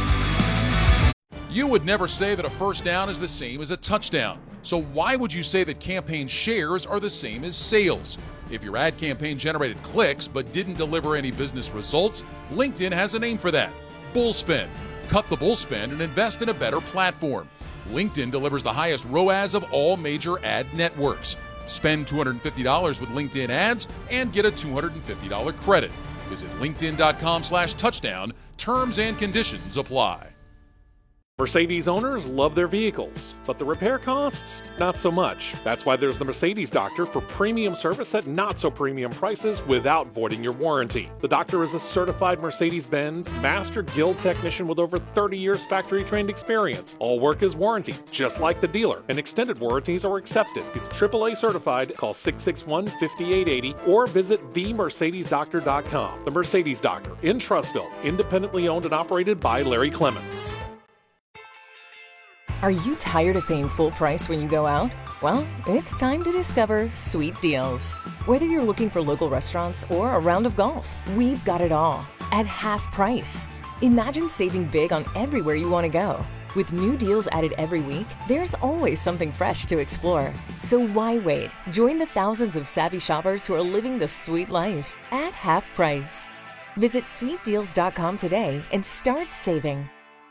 You would never say that a first down is the same as a touchdown. So why would you say that campaign shares are the same as sales? If your ad campaign generated clicks but didn't deliver any business results, LinkedIn has a name for that: Bullspend. Cut the bullspend and invest in a better platform. LinkedIn delivers the highest ROAS of all major ad networks. Spend $250 with LinkedIn ads and get a $250 credit. Visit linkedin.com/touchdown. Terms and conditions apply.
Mercedes owners love their vehicles, but the repair costs, not so much. That's why there's the Mercedes Doctor for premium service at not so premium prices without voiding your warranty. The Doctor is a certified Mercedes-Benz Master Guild technician with over 30 years factory-trained experience. All work is warranted, just like the dealer, and extended warranties are accepted. He's AAA certified. Call 661-5880 or visit themercedesdoctor.com. The Mercedes Doctor in Trussville, independently owned and operated by Larry Clements.
Are you tired of paying full price when you go out? Well, it's time to discover Sweet Deals. Whether you're looking for local restaurants or a round of golf, we've got it all at half price. Imagine saving big on everywhere you want to go. With new deals added every week, there's always something fresh to explore. So why wait? Join the thousands of savvy shoppers who are living the sweet life at half price. Visit sweetdeals.com today and start saving.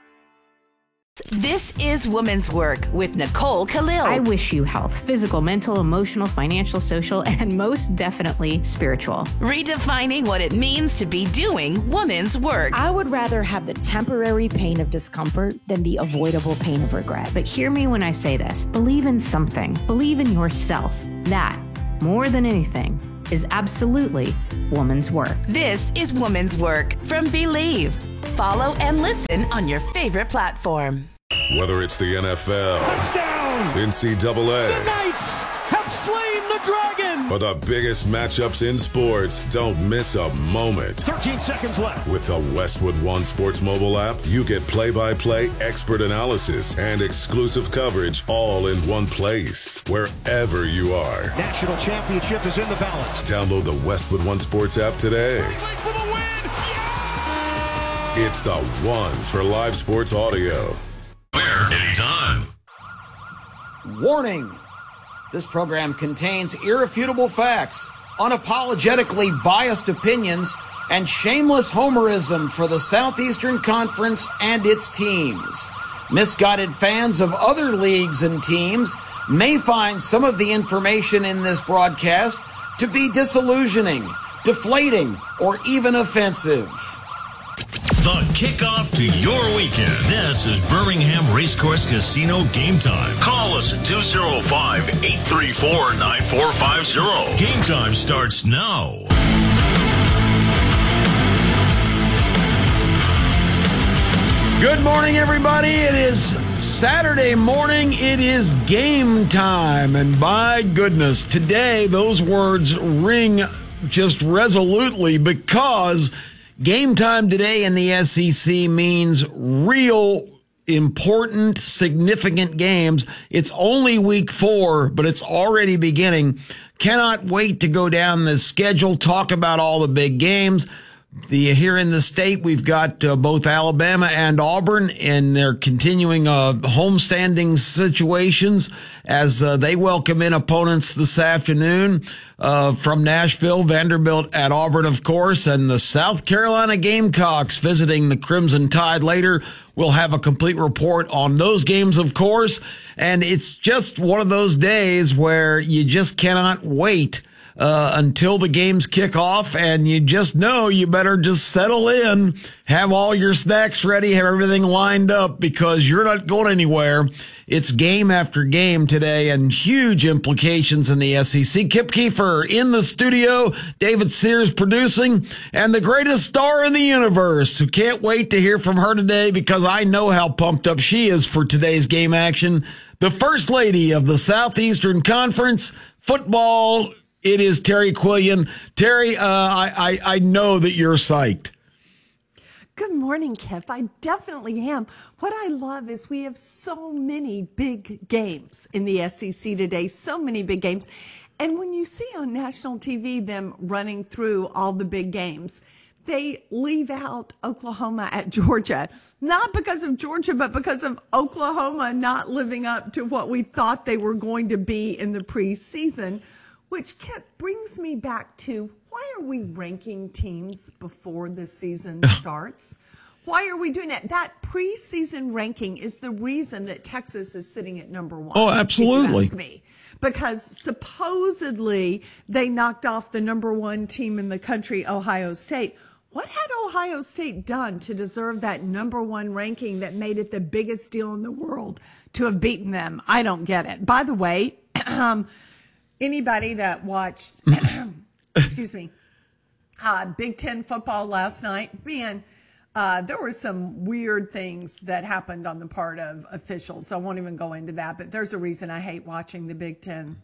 This is Women's Work with Nicole Khalil.
I wish you health, physical, mental, emotional, financial, social, and most definitely spiritual.
Redefining what it means to be doing women's work.
I would rather have the temporary pain of discomfort than the avoidable pain of regret.
But hear me when I say this. Believe in something. Believe in yourself. That, more than anything, is absolutely woman's work.
This is Woman's Work from Believe. Follow and listen on your favorite platform.
Whether it's the NFL,
touchdown,
NCAA,
the Knights have slain the dragon,
or the biggest matchups in sports, don't miss a moment.
13 seconds left.
With the Westwood One Sports mobile app, you get play-by-play expert analysis and exclusive coverage all in one place, wherever you are.
National championship is in the balance.
Download the Westwood One Sports app today.
For the win.
It's the one for live sports audio.
Where, anytime.
Warning! This program contains irrefutable facts, unapologetically biased opinions, and shameless homerism for the Southeastern Conference and its teams. Misguided fans of other leagues and teams may find some of the information in this broadcast to be disillusioning, deflating, or even offensive.
The kickoff to your weekend. This is Birmingham Racecourse Casino Game Time. Call us at 205-834-9450. Game time starts now.
Good morning, everybody. It is Saturday morning. It is game time. And by goodness, today those words ring just resolutely because game time today in the SEC means real important, significant games. It's only week 4, but it's already beginning. Cannot wait to go down the schedule, talk about all the big games. Here in the state, we've got both Alabama and Auburn in their continuing homestanding situations as they welcome in opponents this afternoon from Nashville, Vanderbilt at Auburn, of course, and the South Carolina Gamecocks visiting the Crimson Tide later. We'll have a complete report on those games, of course, and it's just one of those days where you just cannot wait until the games kick off, and you just know you better just settle in, have all your snacks ready, have everything lined up, because you're not going anywhere. It's game after game today, and huge implications in the SEC. Kip Keefer in the studio, David Sears producing, and the greatest star in the universe, who can't wait to hear from her today because I know how pumped up she is for today's game action. The First Lady of the Southeastern Conference football. It is Terry Quillian. Terry, I know that you're psyched.
Good morning, Kip. I definitely am. What I love is we have so many big games in the SEC today, so many big games. And when you see on national TV them running through all the big games, they leave out Oklahoma at Georgia, not because of Georgia, but because of Oklahoma not living up to what we thought they were going to be in the preseason. Which brings me back to, why are we ranking teams before the season starts? Why are we doing that? That preseason ranking is the reason that Texas is sitting at number 1.
Oh, absolutely.
If you ask me. Because supposedly they knocked off the number 1 team in the country, Ohio State. What had Ohio State done to deserve that number 1 ranking that made it the biggest deal in the world to have beaten them? I don't get it. By the way, anybody that watched, excuse me, Big Ten football last night, man, there were some weird things that happened on the part of officials. I won't even go into that, but there's a reason I hate watching the Big Ten.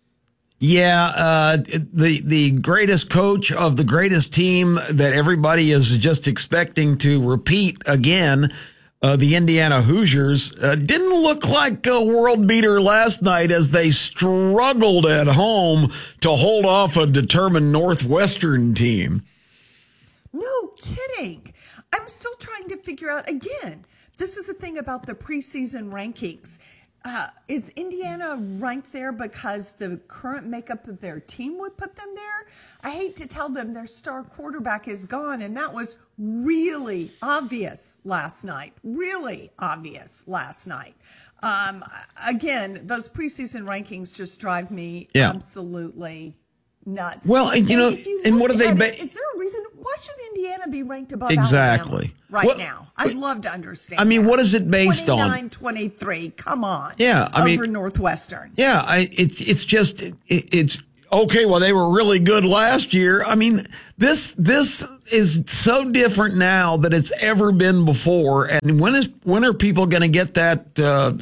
Yeah, the greatest coach of the greatest team that everybody is just expecting to repeat again, the Indiana Hoosiers, didn't look like a world beater last night as they struggled at home to hold off a determined Northwestern team.
No kidding. I'm still trying to figure out, again, this is the thing about the preseason rankings. Is Indiana ranked there because the current makeup of their team would put them there? I hate to tell them their star quarterback is gone, and that was really obvious last night. Really obvious last night. Again, those preseason rankings just drive me absolutely nuts.
Well, and what do they?
Is there a reason? Why should Indiana be ranked above
Exactly.
Alabama now? I'd love to understand.
I mean, what is it based
29-23. Come on.
Yeah,
over Northwestern.
Yeah, it's just it's okay. Well, they were really good last year. I mean, this is so different now than it's ever been before. And when are people going to get that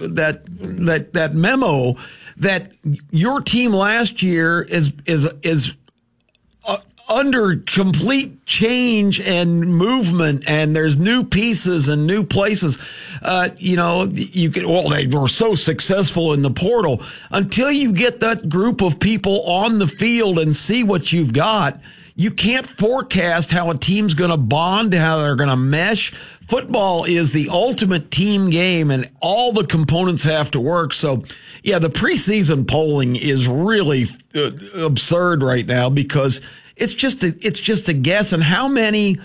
memo that your team last year is under complete change and movement, and there's new pieces and new places. They were so successful in the portal. Until you get that group of people on the field and see what you've got, you can't forecast how a team's going to bond, how they're going to mesh. Football is the ultimate team game, and all the components have to work. So, yeah, the preseason polling is really absurd right now because it's just a guess. And how many,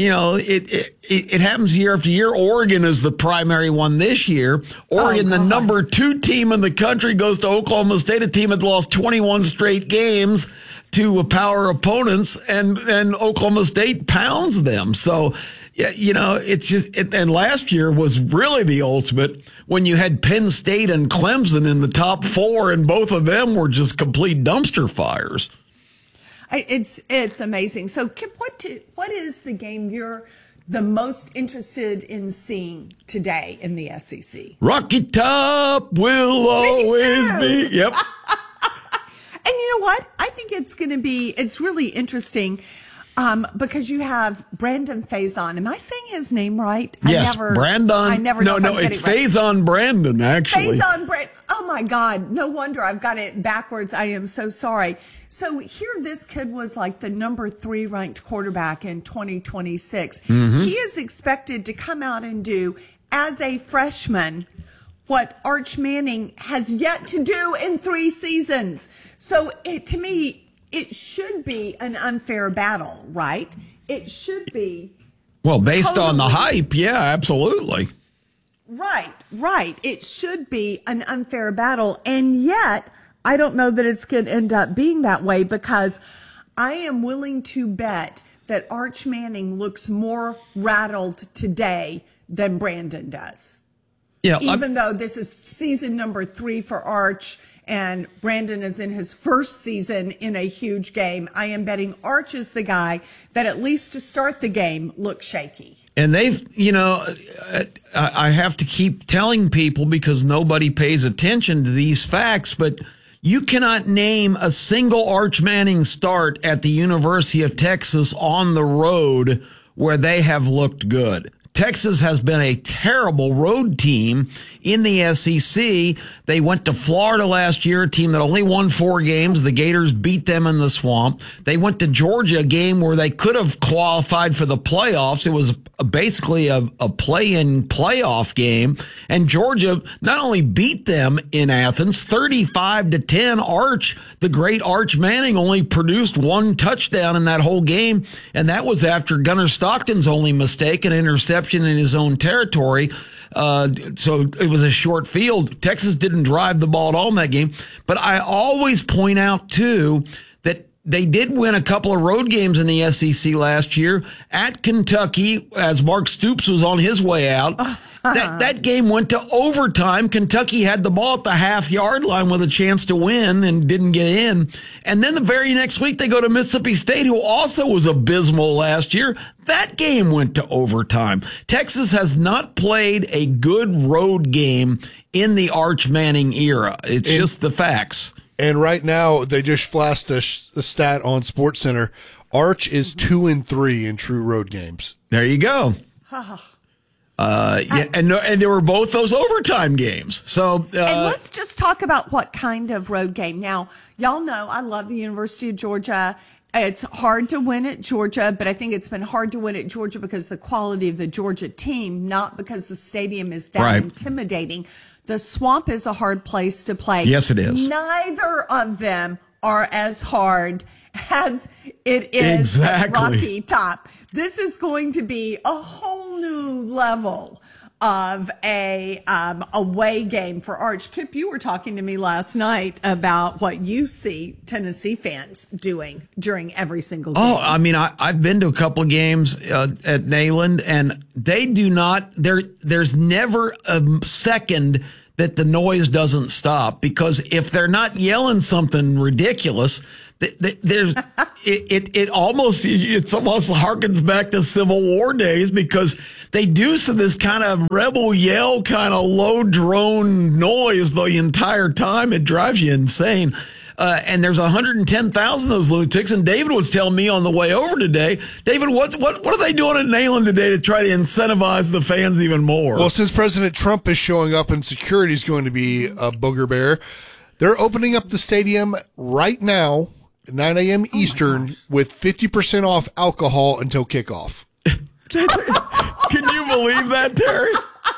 it happens year after year. Oregon is the primary one this year. Oregon, the number 2 team in the country, goes to Oklahoma State, a team that lost 21 straight games to power opponents, and Oklahoma State pounds them. So, yeah, it's just, and last year was really the ultimate when you had Penn State and Clemson in the top 4, and both of them were just complete dumpster fires.
It's amazing. So, Kip, what is the game you're the most interested in seeing today in the SEC?
Rocky Top will always be. Yep.
And you know what? I think it's really interesting because you have Brandon Faison. Am I saying his name right?
Yes, Brandon.
I never know.
No, it's Faison Brandon, actually.
Faison Brandon. Oh, my God. No wonder I've got it backwards. I am so sorry. So here this kid was like the number 3 ranked quarterback in 2026. Mm-hmm. He is expected to come out and do, as a freshman, what Arch Manning has yet to do in 3 seasons. So to me, it should be an unfair battle, right? It should be.
Well, based on the hype, yeah, absolutely.
Right. It should be an unfair battle. And yet, I don't know that it's going to end up being that way because I am willing to bet that Arch Manning looks more rattled today than Brandon does. Yeah, even though this is season number 3 for Arch and Brandon is in his first season in a huge game, I am betting Arch is the guy that at least to start the game looks shaky.
And they've, I have to keep telling people because nobody pays attention to these facts, but you cannot name a single Arch Manning start at the University of Texas on the road where they have looked good. Texas has been a terrible road team in the SEC. They went to Florida last year, a team that only won 4 games. The Gators beat them in the swamp. They went to Georgia, a game where they could have qualified for the playoffs. It was basically a play-in playoff game. And Georgia not only beat them in Athens, 35-10. Arch, the great Arch Manning, only produced 1 touchdown in that whole game. And that was after Gunnar Stockton's only mistake, an interception in his own territory. So it was a short field. Texas didn't drive the ball at all in that game. But I always point out, too, that they did win a couple of road games in the SEC last year at Kentucky as Mark Stoops was on his way out. That game went to overtime. Kentucky had the ball at the half-yard line with a chance to win and didn't get in. And then the very next week, they go to Mississippi State, who also was abysmal last year. That game went to overtime. Texas has not played a good road game in the Arch Manning era. It's just the facts.
And right now, they just flashed the stat on SportsCenter. Arch is 2-3 in true road games.
There you go. And they were both those overtime games. So,
and let's just talk about what kind of road game. Now, y'all know I love the University of Georgia, It's hard to win at Georgia, but I think it's been hard to win at Georgia because the quality of the Georgia team, not because the stadium is that intimidating. The Swamp is a hard place to play.
Yes, it is.
Neither of them are as hard as it is at Rocky Top. This is going to be a whole new level of a away game for Arch. Kip, you were talking to me last night about what you see Tennessee fans doing during every single game.
Oh, I mean, I've been to a couple of games at Neyland, and they do not. There's never a second that the noise doesn't stop, because if they're not yelling something ridiculous, there's it almost harkens back to Civil War days, because they do this kind of rebel yell, kind of low drone noise the entire time. It drives you insane. And there's 110,000 of those lunatics. And David was telling me on the way over today, David, what are they doing at Neyland today to try to incentivize the fans even more?
Well, since President Trump is showing up and security is going to be a booger bear, they're opening up the stadium right now, 9 a.m. Eastern, with 50% off alcohol until kickoff.
Can you believe that, Terry?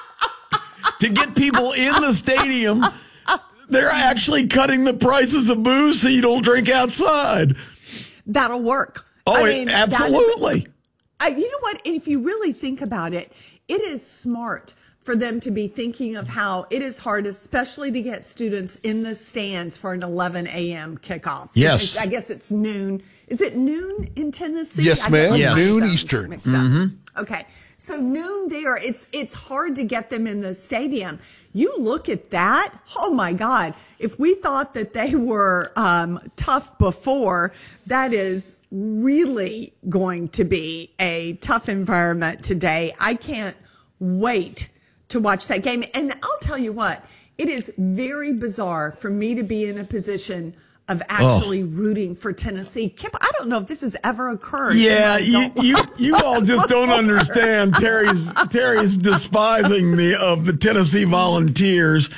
To get people in the stadium, they're actually cutting the prices of booze so you don't drink outside.
That'll work.
Oh, absolutely.
You know what? And if you really think about it, it is smart for them to be thinking of how it is hard, especially to get students in the stands for an 11 a.m. kickoff.
Yes.
I guess it's noon. Is it noon in Tennessee?
Yes, ma'am. Yes. Noon Eastern.
Okay. So noon there, it's hard to get them in the stadium. You look at that. Oh my God. If we thought that they were tough before, that is really going to be a tough environment today. I can't wait to watch that game. And I'll tell you what, it is very bizarre for me to be in a position of actually rooting for Tennessee. Kip, I don't know if this has ever occurred.
Yeah, you all just don't understand. Terry's despising the Tennessee Volunteers.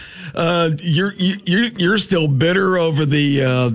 You're still bitter over the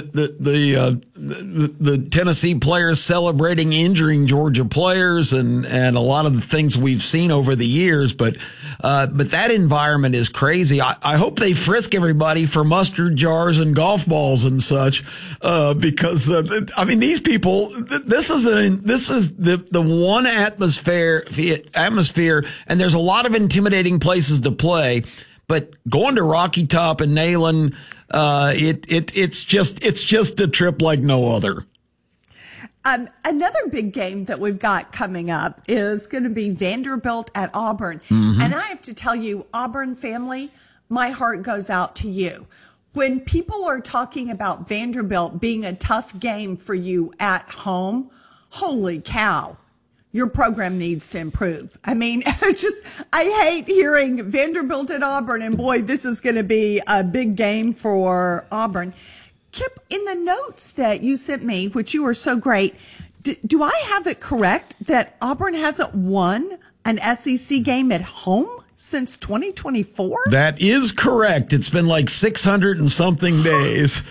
Tennessee players celebrating injuring Georgia players and a lot of the things we've seen over the years. But that environment is crazy. I hope they frisk everybody for mustard jars and golf balls and such, because I mean, these people. This is the one atmosphere, and there's a lot of intimidating places to play. But going to Rocky Top and Neyland, it's just a trip like no other.
Another big game that we've got coming up is going to be Vanderbilt at Auburn.
Mm-hmm.
And I have to tell you, Auburn family, my heart goes out to you. When people are talking about Vanderbilt being a tough game for you at home, holy cow, your program needs to improve. I mean, I hate hearing Vanderbilt at Auburn, and boy, this is going to be a big game for Auburn. Kip, in the notes that you sent me, which you were so great, do I have it correct that Auburn hasn't won an SEC game at home since 2024?
That is correct. It's been like 600 and something days.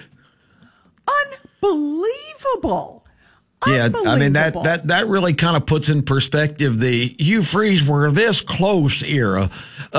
Unbelievable.
Yeah, I mean, that really kind of puts in perspective the Hugh Freeze were this close era.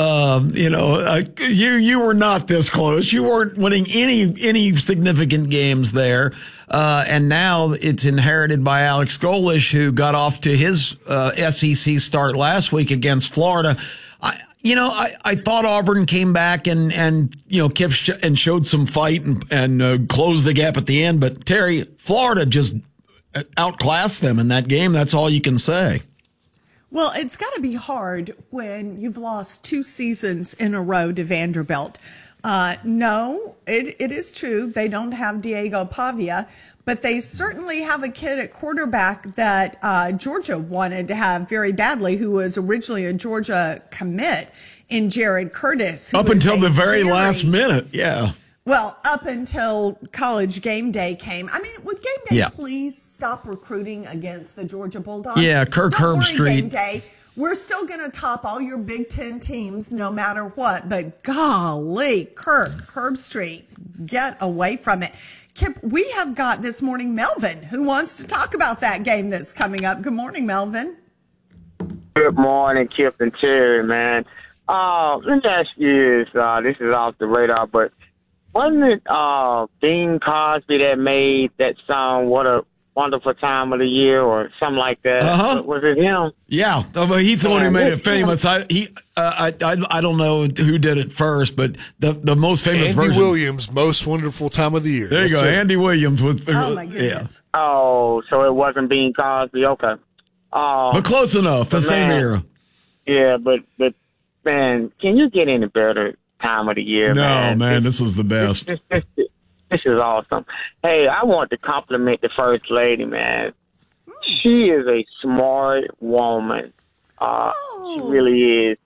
You were not this close. You weren't winning any significant games there. And now it's inherited by Alex Golesh, who got off to his SEC start last week against Florida. I thought Auburn came back and kept and showed some fight and closed the gap at the end. But Terry, Florida just outclassed them in that game. That's all you can say.
Well, it's got to be hard when you've lost 2 seasons in a row to Vanderbilt. No, it is true. They don't have Diego Pavia, but they certainly have a kid at quarterback that Georgia wanted to have very badly, who was originally a Georgia commit in Jared Curtis.
Up until the very last minute, yeah.
Well, up until College Game Day came. I mean, would Game Day please stop recruiting against the Georgia Bulldogs?
Yeah, Kirk
Don't worry,
Herbstreit.
Game Day. We're still going to top all your Big Ten teams no matter what. But golly, Herb Street, get away from it. Kip, we have got this morning Melvin who wants to talk about that game that's coming up. Good morning, Melvin.
Good morning, Kip and Terry, man. Let me ask you this is off the radar, but wasn't it Bing Crosby that made that song, What a Wonderful Time of the Year, or something like that?
Uh-huh.
Was it him?
Yeah, he's the one who made it famous. I don't know who did it first, but the most famous
Andy
version.
Williams, Most Wonderful Time of the Year.
There you go.
Sir.
Andy Williams was.
Oh, my goodness.
Yeah. Oh, so it wasn't Bing Crosby. Okay.
But close enough. The same era.
Yeah, but man, can you get any better time of the year,
man? No, man, this is the best.
This is awesome. Hey, I want to compliment the First Lady, man. She is a smart woman. She really is.